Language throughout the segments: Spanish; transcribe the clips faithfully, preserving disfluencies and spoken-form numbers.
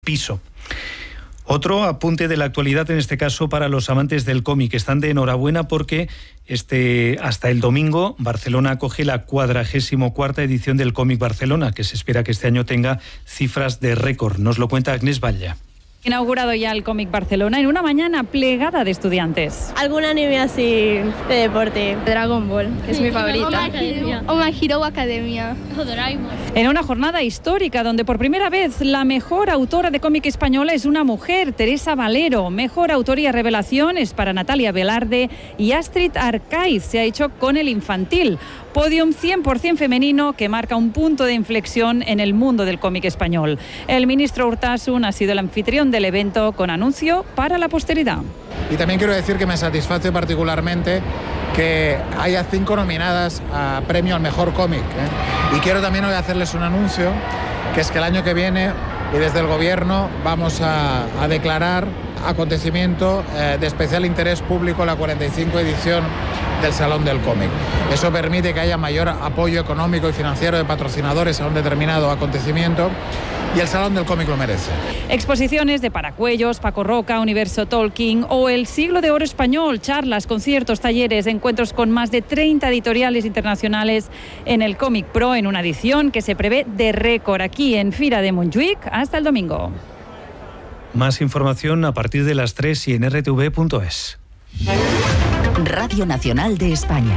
piso. Otro apunte de la actualidad, en este caso para los amantes del cómic. Están de enhorabuena porque este, hasta el domingo Barcelona acoge la cuadragésimo cuarta edición del Cómic Barcelona, que se espera que este año tenga cifras de récord. Nos lo cuenta Agnès Batlle. Inaugurado ya el Cómic Barcelona en una mañana plegada de estudiantes. Algún anime así de deporte. Dragon Ball, que es mi favorita. O My Hero Academia. O Doraemon. En una jornada histórica donde por primera vez la mejor autora de cómic española es una mujer, Teresa Valero. Mejor autoría revelación es para Natalia Velarde y Astrid Arcaiz se ha hecho con el infantil. Podium cien por ciento femenino que marca un punto de inflexión en el mundo del cómic español. El ministro Urtasun ha sido el anfitrión del evento con anuncio para la posteridad. Y también quiero decir que me satisface particularmente que haya cinco nominadas a premio al mejor cómic, ¿eh? Y quiero también hoy hacerles un anuncio, que es que el año que viene y desde el gobierno vamos a, a declarar acontecimiento eh, de especial interés público la cuarenta y cinco edición del Salón del Cómic. Eso permite que haya mayor apoyo económico y financiero de patrocinadores a un determinado acontecimiento y el Salón del Cómic lo merece. Exposiciones de Paracuellos, Paco Roca, Universo Tolkien o el Siglo de Oro Español, charlas, conciertos, talleres, encuentros con más de treinta editoriales internacionales en el Cómic Pro en una edición que se prevé de récord aquí en Fira de Montjuïc hasta el domingo. Más información a partir de las tres y en r t v punto es. Radio Nacional de España.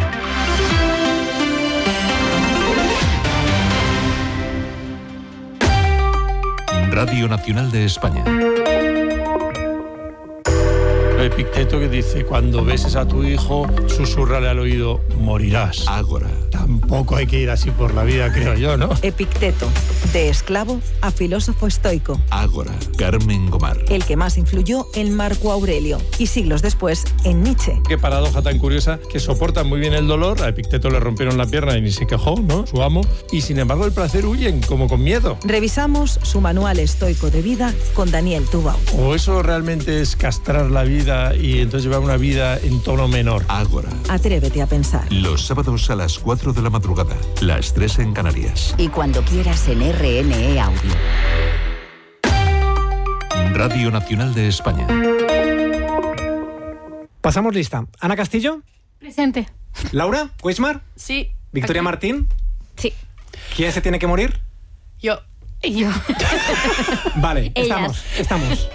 Radio Nacional de España. Epicteto que dice: cuando beses a tu hijo, susúrrale al oído, morirás. Ágora. Tampoco hay que ir así por la vida, creo yo, ¿no? Epicteto, de esclavo a filósofo estoico. Ágora. Carmen Gomar. El que más influyó en Marco Aurelio y siglos después en Nietzsche. Qué paradoja tan curiosa, que soportan muy bien el dolor. A Epicteto le rompieron la pierna y ni se quejó, ¿no? Su amo. Y sin embargo el placer huyen, como con miedo. Revisamos su manual estoico de vida con Daniel Tubau. ¿O eso realmente es castrar la vida y entonces llevar una vida en tono menor? Ágora. Atrévete a pensar. Los sábados a las cuatro de la madrugada, las tres en Canarias. Y cuando quieras en R N E Audio. Radio Nacional de España. Pasamos lista. Ana Castillo. Presente. Laura Weismar. Sí. Victoria Aquí. Martín. Sí. ¿Quién se tiene que morir? Yo. Yo. Vale, Ellas. estamos, estamos.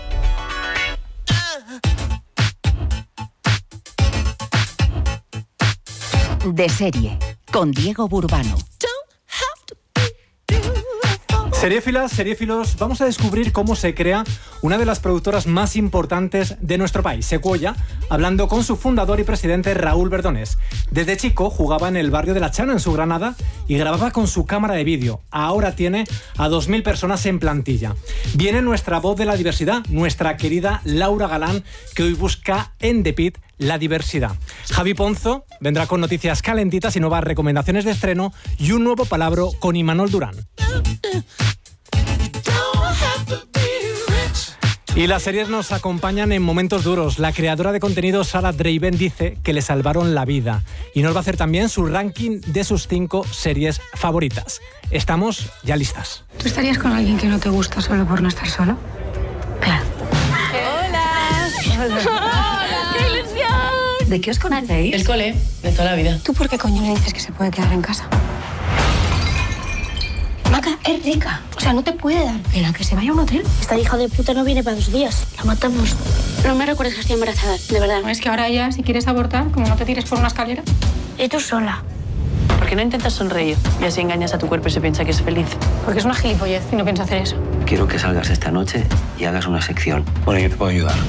De serie, con Diego Burbano. Seriéfilas, seriéfilos, vamos a descubrir cómo se crea una de las productoras más importantes de nuestro país, Sequoia, hablando con su fundador y presidente Raúl Verdonés. Desde chico jugaba en el barrio de La Chana, en su Granada, y grababa con su cámara de vídeo. Ahora tiene a dos mil personas en plantilla. Viene nuestra voz de la diversidad, nuestra querida Laura Galán, que hoy busca en The Pit la diversidad. Javi Ponzo vendrá con noticias calentitas y nuevas recomendaciones de estreno y un nuevo palabra con Imanol Durán. Y las series nos acompañan en momentos duros. La creadora de contenido Sara Draven dice que le salvaron la vida y nos va a hacer también su ranking de sus cinco series favoritas. Estamos ya listas. ¿Tú estarías con alguien que no te gusta solo por no estar solo? Claro. Hola. Hola. ¡Qué ilusión! ¿De qué os conocéis? El cole, de toda la vida. ¿Tú por qué coño le dices que se puede quedar en casa? Maca, es rica. O sea, no te puede dar pena que se vaya a un hotel. Esta hija de puta no viene para dos días. La matamos. No me recuerdes que estoy embarazada, de verdad. Es que ahora ya, si quieres abortar, como no te tires por una escalera. Y tú sola. ¿Por qué no intentas sonreír y así engañas a tu cuerpo y se piensa que es feliz? Porque es una gilipollez y no piensa hacer eso. Quiero que salgas esta noche y hagas una sección. Bueno, yo te puedo ayudar.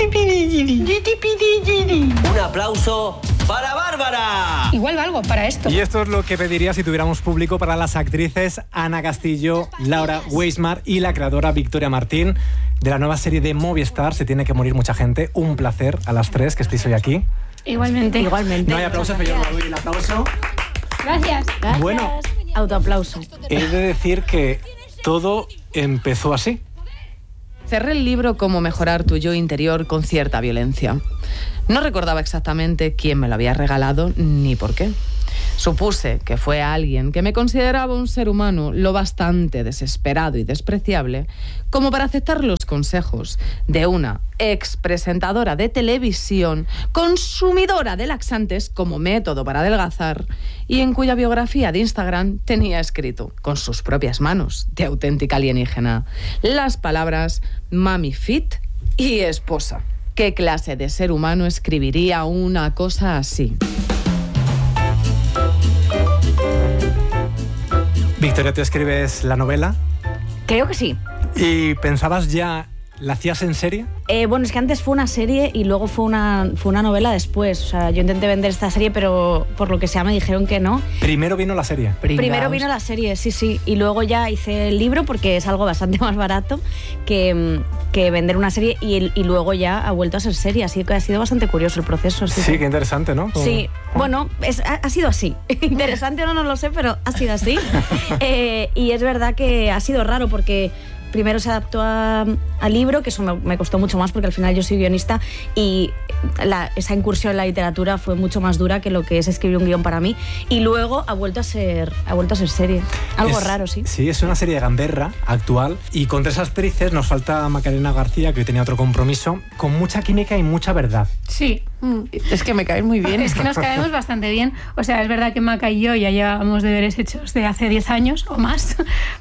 Un aplauso para Bárbara. Igual valgo para esto. Y esto es lo que pediría si tuviéramos público para las actrices Ana Castillo, Laura Weismar y la creadora Victoria Martín de la nueva serie de Movistar, Se tiene que morir mucha gente. Un placer a las tres que estéis hoy aquí. Igualmente. Igualmente. No hay aplausos, pero yo no doy el aplauso. Gracias. Gracias. Bueno, Autoaplauso. he de decir que todo empezó así. Cerré el libro Cómo mejorar tu yo interior con cierta violencia. No recordaba exactamente quién me lo había regalado ni por qué. Supuse que fue alguien que me consideraba un ser humano lo bastante desesperado y despreciable como para aceptar los consejos de una ex presentadora de televisión, consumidora de laxantes como método para adelgazar, y en cuya biografía de Instagram tenía escrito, con sus propias manos, de auténtica alienígena, las palabras mami fit y esposa. ¿Qué clase de ser humano escribiría una cosa así? Victoria, ¿tú escribes la novela? Creo que sí. ¿Y pensabas ya, la hacías en serie? Eh, bueno, es que antes fue una serie y luego fue una, fue una novela después. O sea, yo intenté vender esta serie, pero por lo que sea me dijeron que no. Primero vino la serie. Pringaos. Primero vino la serie, sí, sí. Y luego ya hice el libro porque es algo bastante más barato que, que vender una serie y, y luego ya ha vuelto a ser serie. Así que ha sido bastante curioso el proceso. Sí, sí, qué interesante, ¿no? Como... Sí, bueno, es, ha, ha sido así. Interesante o no, no lo sé, pero ha sido así. eh, y es verdad que ha sido raro porque... Primero se adaptó al libro, que eso me, me costó mucho más porque al final yo soy guionista y la, esa incursión en la literatura fue mucho más dura que lo que es escribir un guión para mí. Y luego ha vuelto a ser, ha vuelto a ser serie. Algo es, raro, sí. Sí, es una serie de gamberra actual y con tres actrices nos falta Macarena García, que hoy tenía otro compromiso, con mucha química y mucha verdad. Sí. Mm, es que me caen muy bien. Es que nos caemos bastante bien. O sea, es verdad que Maca y yo ya llevábamos deberes hechos de hace diez años o más,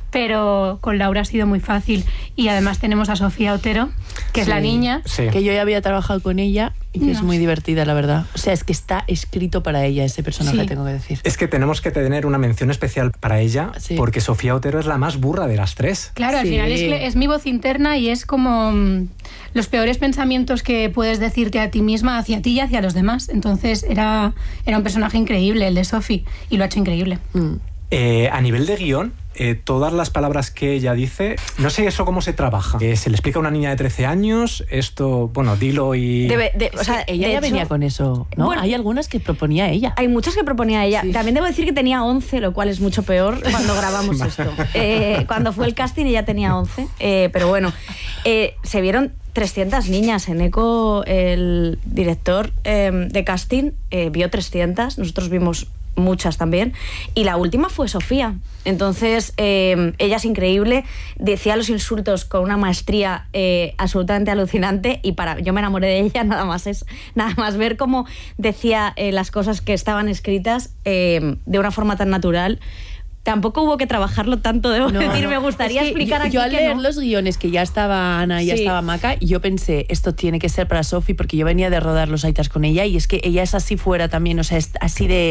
pero con Laura ha sido muy fácil. Y además tenemos a Sofía Otero, que sí, es la niña. Sí. Que yo ya había trabajado con ella y que no. es muy divertida, la verdad. O sea, es que está escrito para ella ese personaje, sí. tengo que decir. Es que tenemos que tener una mención especial para ella, sí. porque Sofía Otero es la más burra de las tres. Claro, sí. al final es, es mi voz interna y es como mmm, los peores pensamientos que puedes decirte a ti misma, hacia ti y hacia los demás. Entonces era, era un personaje increíble, el de Sophie, y lo ha hecho increíble. Mm. Eh, a nivel de guión, eh, todas las palabras que ella dice, no sé eso cómo se trabaja. Eh, se le explica a una niña de trece años, esto, bueno, dilo y... Debe, de, o sea, ella ya hecho, venía con eso, ¿no? Bueno, hay algunas que proponía ella. Hay muchas que proponía ella. Sí. También debo decir que tenía once, lo cual es mucho peor cuando grabamos esto. Eh, cuando fue el casting ella tenía once, eh, pero bueno, eh, se vieron trescientas niñas. En ECO el director eh, de casting eh, vio trescientas, nosotros vimos muchas también, y la última fue Sofía. Entonces eh, ella es increíble, decía los insultos con una maestría eh, absolutamente alucinante, y para yo me enamoré de ella nada más es nada más ver cómo decía eh, las cosas que estaban escritas eh, de una forma tan natural. Tampoco hubo que trabajarlo tanto, debo no, decir, no. me gustaría es que explicar yo, aquí yo al que leer no. los guiones, que ya estaba Ana y sí. ya estaba Maca, yo pensé, esto tiene que ser para Sophie, porque yo venía de rodar Los Aitas con ella, y es que ella es así fuera también, o sea, es así de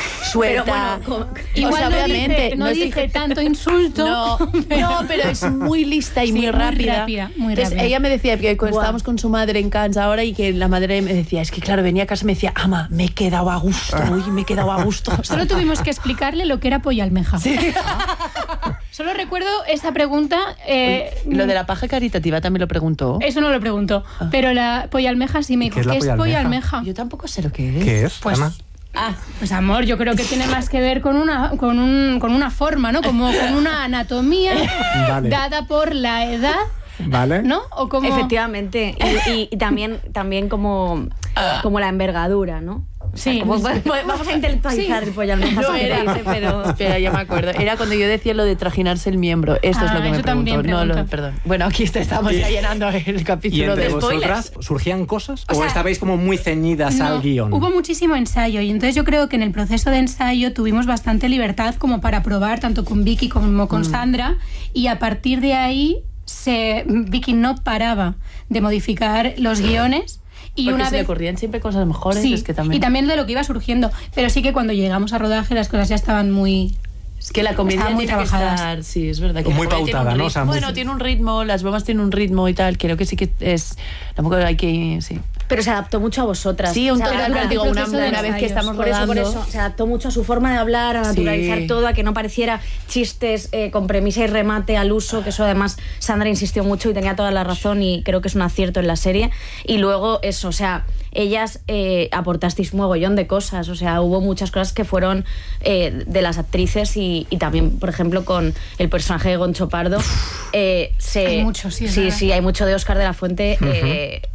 suelta. Pero bueno, igual o sea, no obviamente dije, no, no dije, dije tanto insulto. No, pero, no, pero es muy lista y sí, muy rápida. Muy rápida, muy Entonces, rápida. ella me decía que cuando wow. estábamos con su madre en Cannes ahora, y que la madre me decía, es que claro, venía a casa y me decía, ama, me he quedado a gusto, uy, me he quedado a gusto. Solo tuvimos que explicarle lo que era pollo almeja. Sí. Solo recuerdo esa pregunta. Eh, Uy, lo de la paja caritativa también lo preguntó. Eso no lo preguntó, ah. pero la polla almeja sí me dijo. ¿Qué es, ¿Qué es polla almeja? Yo tampoco sé lo que es. ¿Qué es, pues, Ana? Ah, pues amor, yo creo que tiene más que ver con una, con un, con una forma, ¿no? Como con una anatomía vale. dada por la edad. Vale. ¿No? ¿O como... Efectivamente. Y, y, y también, también como, como la envergadura, ¿no? Sí, o sea, como, vamos a intelectualizar sí. el pollo almeja. No era, dice, pero... Espera, ya me acuerdo. Era cuando yo decía lo de trajinarse el miembro. Esto ah, es lo que me preguntó. No, lo, perdón. Bueno, aquí estamos ya llenando el capítulo ¿Y de vosotras spoilers. ¿Surgían cosas? O, ¿O sea, estabais como muy ceñidas no, al guión? Hubo muchísimo ensayo, y entonces yo creo que en el proceso de ensayo tuvimos bastante libertad como para probar, tanto con Vicky como con mm. Sandra, y a partir de ahí se, Vicky no paraba de modificar los guiones. Y porque una se vez... le ocurrían siempre cosas mejores. Sí, es que también... y también de lo que iba surgiendo. Pero sí que cuando llegamos a rodaje las cosas ya estaban muy... Es que la comedia muy tiene trabajadas. Que estar, sí, es verdad. Que muy pautada, ¿no? O sea, bueno, muy... tiene un ritmo, las bromas tienen un ritmo y tal. Creo que sí que es... Tampoco hay que... Sí. Pero se adaptó mucho a vosotras. Sí, un toque, digo, una, una, una vez que estamos por rodando. Eso, por eso, se adaptó mucho a su forma de hablar, a naturalizar sí. todo, a que no pareciera chistes eh, con premisa y remate al uso, que eso además Sandra insistió mucho y tenía toda la razón, y creo que es un acierto en la serie. Y luego eso, o sea, ellas eh, aportasteis un mogollón de cosas, o sea, hubo muchas cosas que fueron eh, de las actrices, y, y también, por ejemplo, con el personaje de Goncho Pardo. Eh, se, hay mucho, sí. Sí, sí, hay mucho de Óscar de la Fuente. Uh-huh. eh,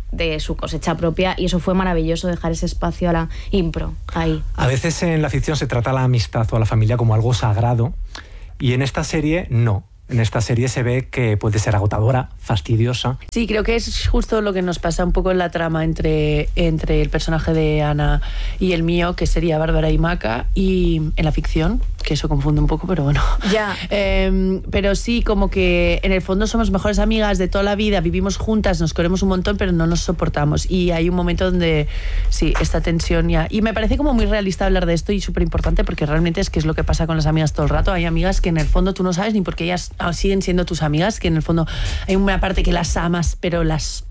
de su cosecha propia, y eso fue maravilloso, dejar ese espacio a la impro ahí. A veces en la ficción se trata a la amistad o a la familia como algo sagrado, y en esta serie no. En esta serie se ve que puede ser agotadora, fastidiosa. Sí, creo que es justo lo que nos pasa un poco en la trama entre, entre el personaje de Ana y el mío, que sería Bárbara y Maca, y en la ficción, que eso confunde un poco, pero bueno. Ya. Eh, pero sí, como que en el fondo somos mejores amigas de toda la vida, vivimos juntas, nos queremos un montón, pero no nos soportamos. Y hay un momento donde, sí, esta tensión ya... Y me parece como muy realista hablar de esto y súper importante, porque realmente es que es lo que pasa con las amigas todo el rato. Hay amigas que en el fondo tú no sabes ni por qué ellas siguen siendo tus amigas, que en el fondo hay una parte que las amas, pero las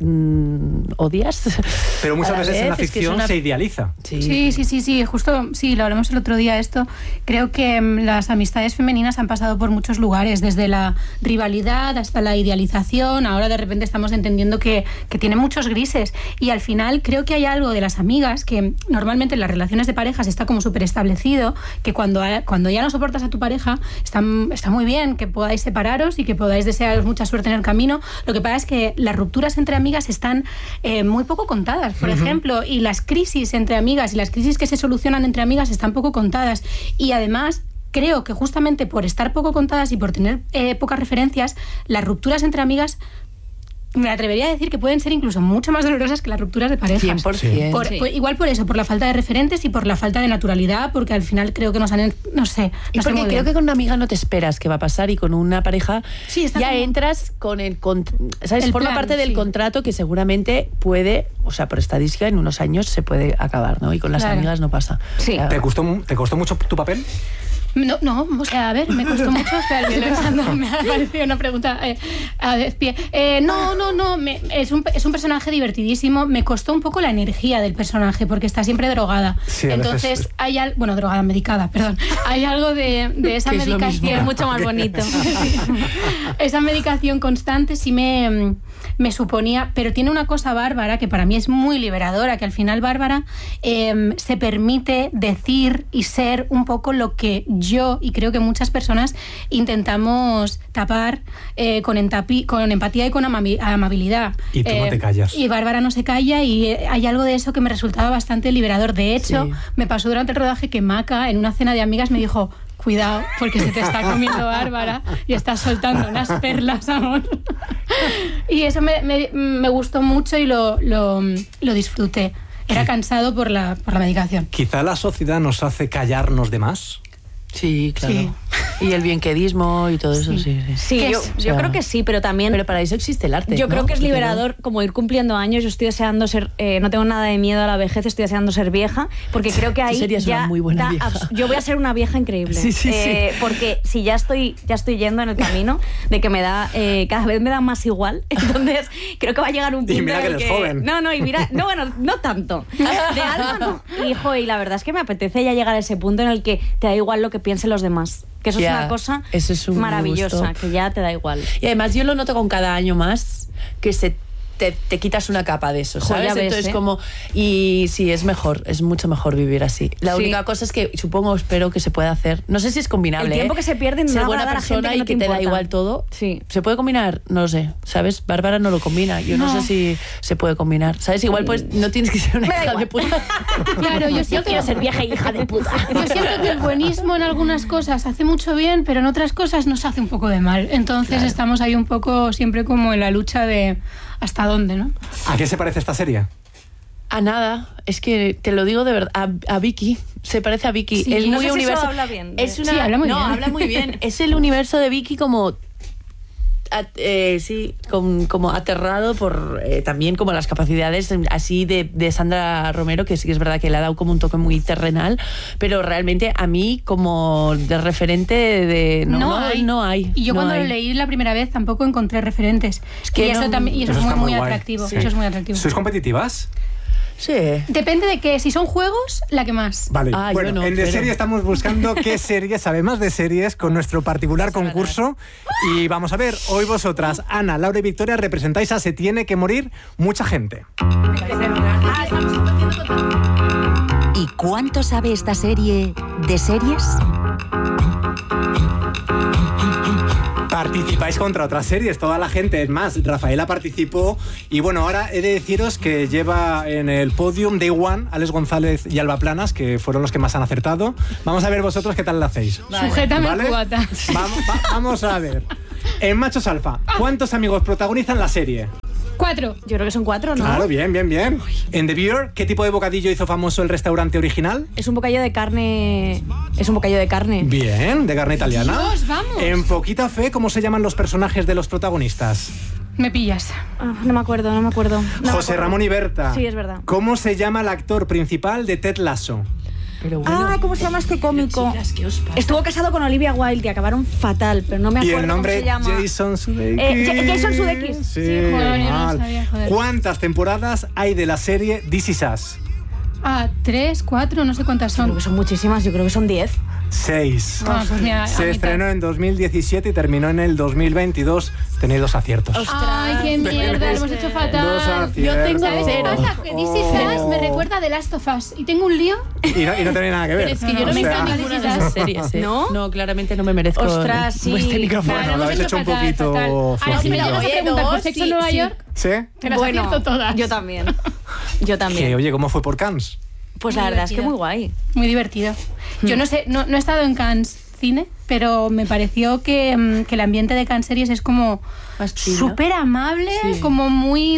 mmm, odias. Pero muchas veces vez, en la es ficción una... se idealiza. Sí. sí, sí, sí, sí, justo, sí, lo hablamos el otro día esto. Creo que um, las amistades femeninas han pasado por muchos lugares, desde la rivalidad hasta la idealización. Ahora de repente estamos entendiendo que, que tiene muchos grises, y al final creo que hay algo de las amigas que normalmente en las relaciones de parejas está como súper establecido, que cuando, cuando ya no soportas a tu pareja está, está muy bien que podáis separaros y que podáis desearos mucha suerte en el camino. Lo que pasa es que las rupturas entre amigas están eh, muy poco contadas, por uh-huh. ejemplo, y las crisis entre amigas y las crisis que se solucionan entre amigas están poco contadas, y además creo que justamente por estar poco contadas y por tener eh, pocas referencias, las rupturas entre amigas me atrevería a decir que pueden ser incluso mucho más dolorosas que las rupturas de parejas. cien por ciento. Por, sí. por, igual por eso, por la falta de referentes y por la falta de naturalidad, porque al final creo que nos han... No sé. No y porque sé creo que con una amiga no te esperas qué va a pasar, y con una pareja sí, ya como... entras con el... Con, ¿sabes? El Forma plan, parte del sí. contrato que seguramente puede, o sea, por estadística, en unos años se puede acabar, ¿no? Y con las claro. amigas no pasa. Sí. ¿Te costó, ¿Te costó mucho tu papel? No, no, o sea, a ver, me costó mucho. Espera, estoy pensando, me ha parecido una pregunta eh, a despie. Eh, no, no, no, me, es, un, es un personaje divertidísimo. Me costó un poco la energía del personaje, porque está siempre drogada. Sí, entonces, veces... hay algo, bueno, drogada, medicada, perdón. Hay algo de, de esa medicación. Es mucho más bonito. Esa medicación constante sí me, me suponía, pero tiene una cosa Bárbara que para mí es muy liberadora, que al final Bárbara eh, se permite decir y ser un poco lo que yo y creo que muchas personas intentamos tapar eh, con, entapi, con empatía y con amabilidad. Y tú eh, no te callas. Y Bárbara no se calla, y hay algo de eso que me resultaba bastante liberador. De hecho, sí. me pasó durante el rodaje que Maca, en una cena de amigas, me dijo: cuidado, porque se te está comiendo Bárbara y estás soltando unas perlas, amor. Y eso me, me, me gustó mucho y lo, lo, lo disfruté. Era cansado por la, por la medicación. Quizá la sociedad nos hace callarnos de más. Sí, claro. Sí. Y el bienquedismo y todo eso, sí. Sí, sí. sí yo, yo o sea, creo que sí, pero también... Pero para eso existe el arte, Yo ¿no? creo que es Porque liberador no... como ir cumpliendo años. Yo estoy deseando ser... Eh, no tengo nada de miedo a la vejez, estoy deseando ser vieja, porque creo que ahí serías ya... una muy buena da, vieja. Yo voy a ser una vieja increíble. Sí, sí, eh, sí. Porque si ya estoy, ya estoy yendo en el camino de que me da... Eh, cada vez me da más igual. Entonces, creo que va a llegar un punto y mira en que el eres que... joven. No, no, y mira... No, bueno, no tanto. De alma no. Hijo, y la verdad es que me apetece ya llegar a ese punto en el que te da igual lo que piensen los demás. Que eso yeah, es una cosa eso es un maravillosa, gusto. Que ya te da igual. Y además yo lo noto con cada año más, que se te, te quitas una capa de eso, ¿sabes? Joder, ves, Entonces ¿eh? como... Y sí, es mejor, es mucho mejor vivir así. La sí. única cosa es que supongo, espero que se pueda hacer. No sé si es combinable, El tiempo ¿eh? que se pierde en ser una buena persona gente que y no que te, te da importa. igual todo. Sí. ¿Se puede combinar? No lo sé, ¿sabes? Bárbara no lo combina. Yo no, no sé si se puede combinar. ¿Sabes? Igual pues no tienes que ser una hija de puta. Claro, yo siento... quiero ser vieja y hija de puta. Yo siento que el buenismo en algunas cosas hace mucho bien, pero en otras cosas nos hace un poco de mal. Entonces claro. estamos ahí un poco siempre como en la lucha de hasta dónde, ¿no? ¿A qué se parece esta serie? A nada, es que te lo digo de verdad, a, a Vicky, se parece a Vicky. Sí, es no muy sé universo. Si eso habla bien. Es una, sí, habla muy no, bien. habla muy bien. Es el universo de Vicky como At, eh, sí, con, como aterrado por eh, también como las capacidades así de, de Sandra Romero, que sí que es verdad que le ha dado como un toque muy terrenal, pero realmente a mí como de referente de no, no, no hay. no hay. Y yo no cuando hay. lo leí la primera vez tampoco encontré referentes. Es que y eso no, también y eso, eso es muy, muy, muy guay. atractivo. Sí. Eso es muy atractivo. ¿Sois competitivas? Sí. Depende de que si son juegos, la que más. Vale, ah, bueno, no, en De pero... Serie estamos buscando qué serie sabe más de series con nuestro particular concurso. Y vamos a ver, hoy vosotras, Ana, Laura y Victoria, representáis a Se tiene que morir mucha gente. ¿Y cuánto sabe esta serie de series? participáis contra otras series, toda la gente. Es más, Rafaela participó y bueno, ahora he de deciros que lleva en el podium Day One Alex González y Alba Planas, que fueron los que más han acertado. Vamos a ver vosotros qué tal lo hacéis. Vale. Sujétame ¿vale? el cubata. Vamos, va, vamos a ver. En Machos Alfa, ¿cuántos amigos protagonizan la serie? Cuatro. Yo creo que son cuatro, ¿no? Claro, bien, bien, bien. En The Beer, ¿qué tipo de bocadillo hizo famoso el restaurante original? Es un bocadillo de carne. Es un bocadillo de carne. Bien, de carne italiana. Dios, vamos. En Poquita Fe, ¿cómo se llaman los personajes de los protagonistas? Me pillas. Oh, no me acuerdo, no me acuerdo. No José me acuerdo. Ramón y Berta. Sí, es verdad. ¿Cómo se llama el actor principal de Ted Lasso? Pero bueno, ah, ¿cómo se llama este cómico? Chicas, ¿qué os pasa? Estuvo casado con Olivia Wilde y acabaron fatal, pero no me acuerdo ¿Y el nombre? Cómo se llama. Jason Sudeikis. Eh, Jason Sudeikis. Sí, sí joder, yo no sabía, joder. ¿Cuántas temporadas hay de la serie This Is Us? Ah, tres, cuatro, no sé cuántas son. Creo que son muchísimas, yo creo que son diez. Seis. Ah, pues mira, se estrenó en dos mil diecisiete y terminó en el dos mil veintidós. Tenéis dos aciertos. ¡Ostras! ¡Ay, qué mierda! Lo hemos hecho fatal. Dos aciertos. Yo tengo ¿Sabes qué pasa? Que This Is Us me recuerda a The Last of Us. Y tengo un lío. Y no, y no tiene nada que ver. Pero es que yo no, no me he visto ninguna de esas series. ¿eh? ¿No? No, claramente no me merezco. Ostras, sí. Este micrófono. Bueno, lo habéis hecho un poquito flojillo. Ahora, si me llegas a preguntar por Sexo en Nueva sí. York, ¿Sí? te las bueno, acierto todas. Yo también. Yo también. Que, oye, ¿cómo fue por Cannes? Pues muy la verdad divertido. es que muy guay. Muy divertido. Yo no sé, no, no he estado en Cannes Cine, pero me pareció que, que el ambiente de Cannes Series es como súper amable, sí. como muy,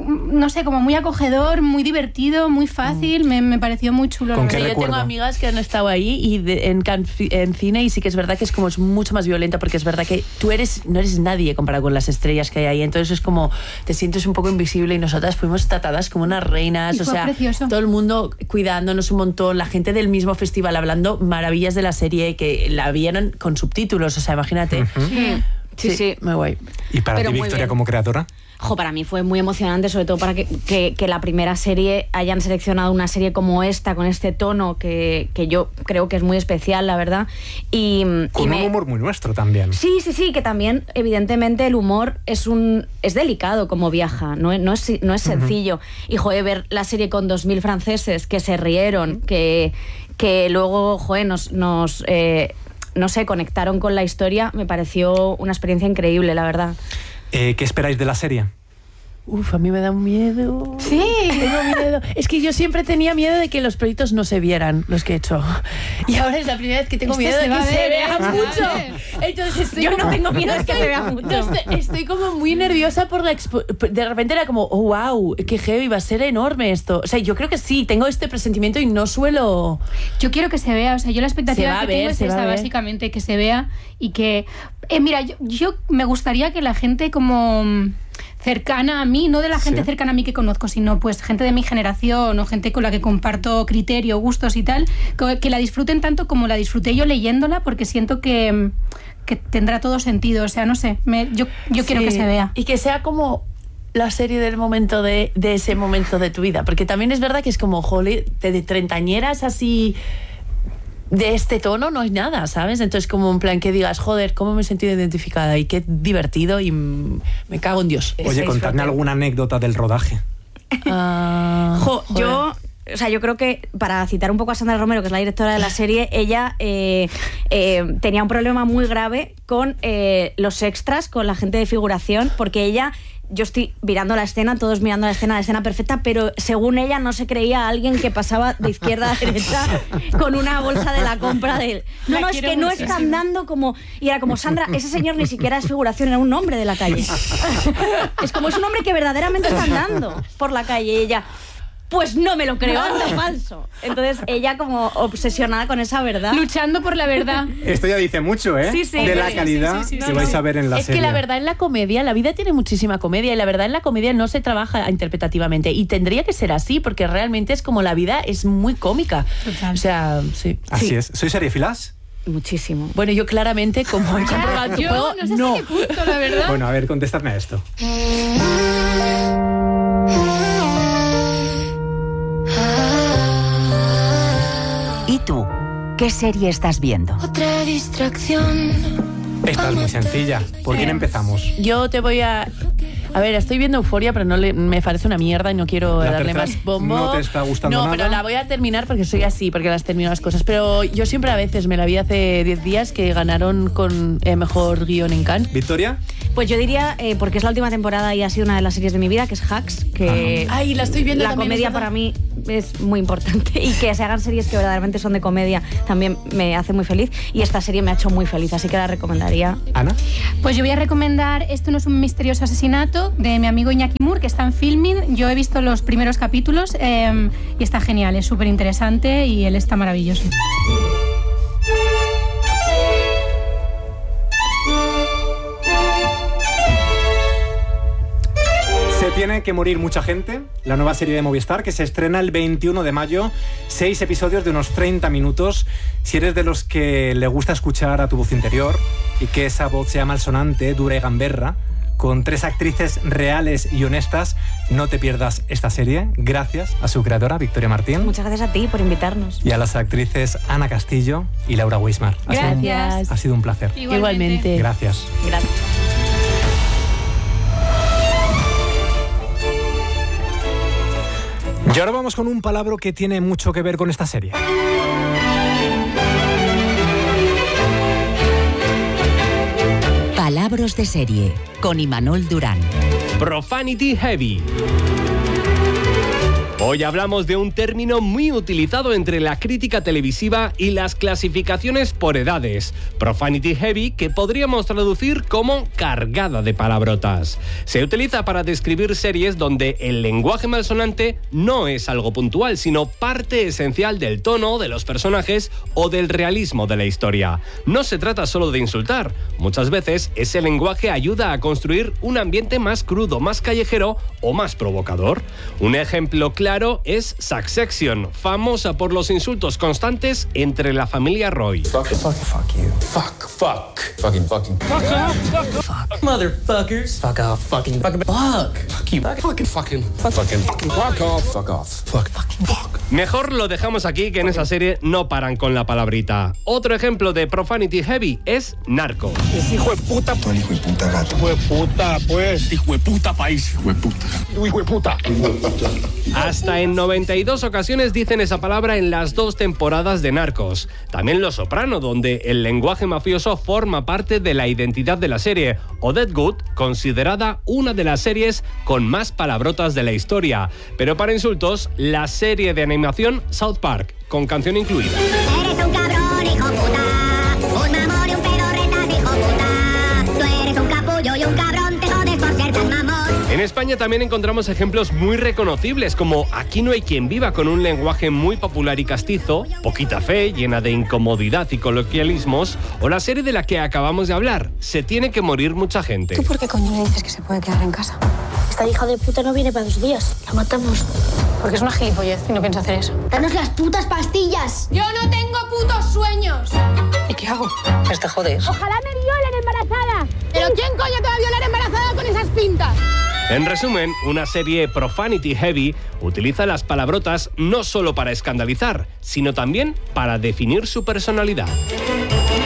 no sé, como muy acogedor, muy divertido, muy fácil. Mm. Me, me pareció muy chulo. ¿Con qué yo recuerdo? tengo amigas que han estado ahí y de, en, Cannes, en cine y sí que es verdad que es como es mucho más violenta porque es verdad que tú eres no eres nadie comparado con las estrellas que hay ahí. Entonces es como te sientes un poco invisible y nosotras fuimos tratadas como unas reinas. Y o fue sea, precioso. Todo el mundo cuidándonos un montón, la gente del mismo festival hablando maravillas de la serie que la vieron con subtítulos, o sea, imagínate. Uh-huh. Sí. Sí, sí, sí. Muy guay. ¿Y para Pero ti, muy Victoria, bien. como creadora? Jo, para mí fue muy emocionante, sobre todo para que, que, que la primera serie hayan seleccionado una serie como esta, con este tono que, que yo creo que es muy especial, la verdad. Y, con y un me... humor muy nuestro también. Sí, sí, sí, que también, evidentemente, el humor es un es delicado como viaja, no, no, es, no es sencillo. Uh-huh. Y, joder, ver la serie con dos mil franceses que se rieron, que, que luego, joder, nos... nos eh, no sé, conectaron con la historia, me pareció una experiencia increíble, la verdad. Eh, ¿Qué esperáis de la serie? Uf, a mí me da un miedo. Sí. Tengo miedo. Es que yo siempre tenía miedo de que los proyectos no se vieran, los que he hecho. Y ahora es la primera vez que tengo Este miedo de se que va a se ver, vea ¿eh? mucho. Entonces estoy Yo como, no tengo miedo de que estoy, se vea mucho. Estoy, estoy como muy nerviosa por la expo- de repente era como, oh, wow, qué heavy, va a ser enorme esto. O sea, yo creo que sí, tengo este presentimiento y no suelo... Yo quiero que se vea, o sea, yo la expectativa que ver, tengo es esta, básicamente, que se vea y que... Eh, mira, yo, yo me gustaría que la gente como... cercana a mí, no de la gente sí. cercana a mí que conozco, sino pues gente de mi generación o gente con la que comparto criterio, gustos y tal, que, que la disfruten tanto como la disfruté yo leyéndola, porque siento que, que tendrá todo sentido. O sea, no sé, me, yo, yo quiero Sí. que se vea. Y que sea como la serie del momento de, de ese momento de tu vida, porque también es verdad que es como, joder, de, de treintañeras así... de este tono no hay nada, ¿sabes? Entonces como en plan que digas, joder, cómo me he sentido identificada y qué divertido y m- me cago en Dios. Oye, contadme alguna anécdota del rodaje. Uh, jo, yo... O sea, yo creo que, para citar un poco a Sandra Romero, que es la directora de la serie, ella eh, eh, tenía un problema muy grave con eh, los extras, con la gente de figuración, porque ella... Yo estoy mirando la escena, todos mirando la escena, la escena perfecta, pero según ella no se creía a alguien que pasaba de izquierda a derecha con una bolsa de la compra de él. No, La no, es quiero que no muchísimo. están dando como... Y era como, Sandra, ese señor ni siquiera es figuración, era un hombre de la calle. Es como, es un hombre que verdaderamente está andando por la calle. Y ella... Pues no me lo creo, anda falso. Entonces ella como obsesionada con esa verdad. Luchando por la verdad. Esto ya dice mucho, ¿eh? Sí, sí. de la Sí, calidad sí, sí, sí, que sí, vais sí. a ver en la es serie. que la verdad en la comedia, la vida tiene muchísima comedia y la verdad en la comedia no se trabaja interpretativamente y tendría que ser así porque realmente es como la vida es muy cómica. Total. O sea, sí. Así Sí. es. ¿Sois seriefilas? Muchísimo. Bueno, yo claramente como he comprobado tu Yo juego, no sé no. hasta qué punto, la verdad. Bueno, a ver, contestadme a esto. ¿Y tú? ¿Qué serie estás viendo? Otra distracción. Esta es muy sencilla. ¿Por quién empezamos? Yo te voy a... A A ver, estoy viendo Euforia, pero no le, me parece una mierda y no quiero La darle tercera más bombo. no te está gustando No, nada. pero la voy a terminar porque soy así, porque las termino las cosas. Pero yo siempre a veces me la vi hace diez días que ganaron con eh, mejor guión en Cannes. ¿Victoria? Pues yo diría, eh, porque es la última temporada y ha sido una de las series de mi vida, que es Hacks, que Ajá. Ay, la estoy viendo la también, comedia es verdad. para mí es muy importante y que se hagan series que verdaderamente son de comedia también me hace muy feliz y esta serie me ha hecho muy feliz, así que la recomendaría. ¿Ana? Pues yo voy a recomendar Esto no es un misterioso asesinato, de mi amigo Iñaki Moore, que está en Filmin. Yo he visto los primeros capítulos eh, y está genial, es súper interesante y él está maravilloso. Se tiene que morir mucha gente, la nueva serie de Movistar que se estrena el veintiuno de mayo, seis episodios de unos treinta minutos. Si eres de los que le gusta escuchar a tu voz interior y que esa voz sea malsonante, dura y gamberra, con tres actrices reales y honestas, no te pierdas esta serie. Gracias a su creadora, Victoria Martín. Muchas gracias a ti por invitarnos. Y a las actrices Ana Castillo y Laura Weismar. Ha sido un- Gracias. Ha sido un placer. Igualmente. Igualmente. Gracias. Gracias. Y ahora vamos con un palabra que tiene mucho que ver con esta serie. Palabras de serie, con Imanol Durán. Profanity Heavy. Hoy hablamos de un término muy utilizado entre la crítica televisiva y las clasificaciones por edades. Profanity Heavy, que podríamos traducir como cargada de palabrotas. Se utiliza para describir series donde el lenguaje malsonante no es algo puntual, sino parte esencial del tono, de los personajes o del realismo de la historia. No se trata solo de insultar. Muchas veces ese lenguaje ayuda a construir un ambiente más crudo, más callejero o más provocador. Un ejemplo claro Claro, es Succession, famosa por los insultos constantes entre la familia Roy. Fuck, fuck, fuck you. Fuck, fuck. Fucking, fucking. Fuck off, fuck, fuck. Motherfuckers. Fuck off, fucking, fucking, fuck. Fuck you. Fucking, fucking, fucking, fucking, fuck off, fuck off. Fuck, fucking, fuck. Mejor lo dejamos aquí, que en esa serie no paran con la palabrita. Otro ejemplo de Profanity Heavy es Narcos. Es hijo de puta. Tú el hijo de puta gato. Hijo de puta, pues. Hijo de puta país. Hijo de puta. Tu hijo de puta. Hasta en noventa y dos ocasiones dicen esa palabra en las dos temporadas de Narcos. También Los Soprano, donde el lenguaje mafioso forma parte de la identidad de la serie. O Deadwood, considerada una de las series con más palabrotas de la historia. Pero para insultos, la serie de animación South Park, con canción incluida. Eres un cabrón, hijo puta. Un mamón y un pedorretas, hijo puta. Tú eres un capullo y un cabrón, te jodes por ser tan mamón. En España también encontramos ejemplos muy reconocibles, como Aquí no hay quien viva, con un lenguaje muy popular y castizo, Poquita fe, llena de incomodidad y coloquialismos, o la serie de la que acabamos de hablar, Se tiene que morir mucha gente. ¿Tú por qué coño le dices que se puede quedar en casa? Esta hija de puta no viene para dos días. La matamos. Porque es una gilipollez y no piensa hacer eso. ¡Danos las putas pastillas! ¡Yo no tengo putos sueños! ¿Y qué hago? Pues te jodes. Ojalá me violen embarazada. ¿Pero quién coño te va a violar embarazada con esas pintas? En resumen, una serie Profanity Heavy utiliza las palabrotas no solo para escandalizar, sino también para definir su personalidad.